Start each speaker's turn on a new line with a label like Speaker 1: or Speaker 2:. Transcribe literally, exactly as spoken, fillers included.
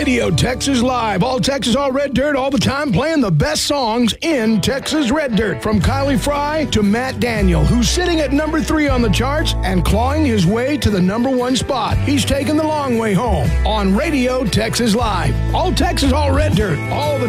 Speaker 1: Radio Texas Live. All Texas, all Red Dirt, all the time, playing the best songs in Texas Red Dirt. From Kylie Fry to Matt Daniel, who's sitting at number three on the charts and clawing his way to the number one spot. He's taking the long way home on Radio Texas Live. All Texas, all Red Dirt, all the